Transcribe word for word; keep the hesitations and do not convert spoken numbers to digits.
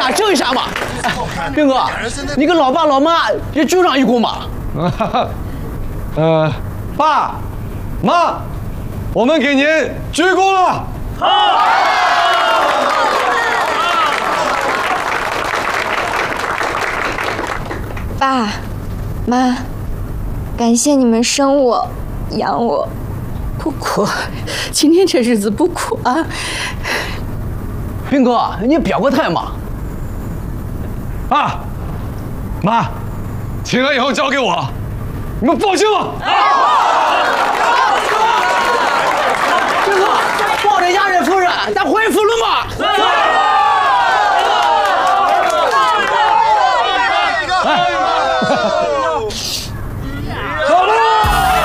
下，争一下嘛！哎，兵哥，你跟老爸老妈也就上一锅嘛。 呃，爸妈，我们给您鞠躬了。好。 爸妈，感谢你们生我养我。 不哭，今天这日子不哭啊。 兵哥，你表个态嘛。 爸妈，请了以后交给我，你们放心了。